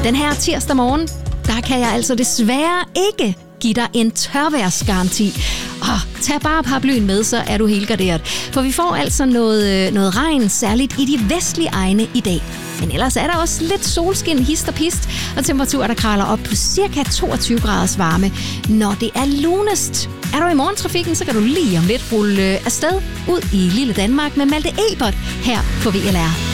Den her tirsdag morgen, der kan jeg altså desværre ikke give dig en tørværsgaranti. Tag bare paraplyen med, så er du helt garderet. For vi får altså noget regn, særligt i de vestlige egne i dag. Men ellers er der også lidt solskin, hist og pist, og temperaturer, der kraler op på cirka 22 graders varme, når det er lunest. Er du i morgentrafikken, så kan du lige om lidt rulle afsted ud i lille Danmark med Malte Ebert her på VLR.